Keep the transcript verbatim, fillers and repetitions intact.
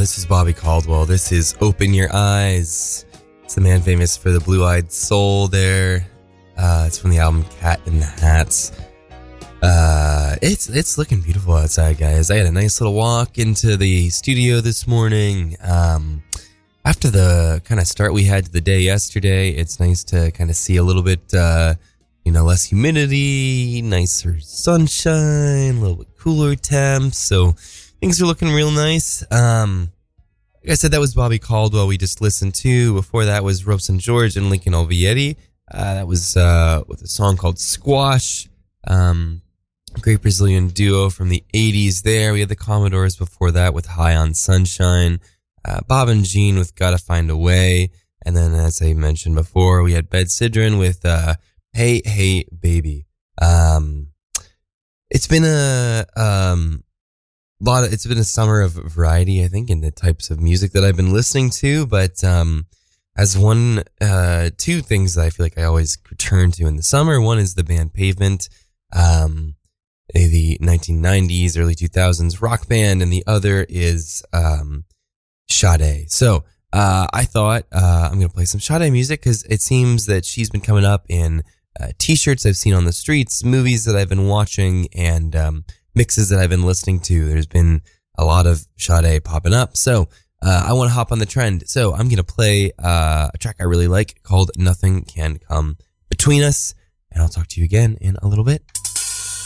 this is Bobby Caldwell. This is Open Your Eyes. It's the man famous for the Blue-Eyed Soul there. Uh, it's from the album Cat in the Hat. Uh, it's it's looking beautiful outside, guys. I had a nice little walk into the studio this morning. Um, after the kind of start we had to the day yesterday, it's nice to kind of see a little bit, uh, you know, less humidity, nicer sunshine, a little bit cooler temps. So things are looking real nice. Um, like I said, that was Bobby Caldwell we just listened to. Before that was Robson George and Lincoln Olvieri. Uh, that was uh, with a song called Squash. Um, great Brazilian duo from the eighties there. We had the Commodores before that with High on Sunshine. Uh, Bob and Jean with Gotta Find a Way. And then, as I mentioned before, we had Bed Sidran with uh, Hey, Hey, Baby. Um, it's been a... Um, lot of, it's been a summer of variety, I think, in the types of music that I've been listening to. But um, as one, uh, two things that I feel like I always return to in the summer. One is the band Pavement, um, the nineteen nineties, early two thousands rock band, and the other is um, Sade. So uh, I thought uh, I'm going to play some Sade music because it seems that she's been coming up in uh, t-shirts I've seen on the streets, movies that I've been watching, and um, mixes that I've been listening to. There's been a lot of Sade popping up. So uh, I want to hop on the trend. So I'm going to play uh, a track I really like called Nothing Can Come Between Us. And I'll talk to you again in a little bit.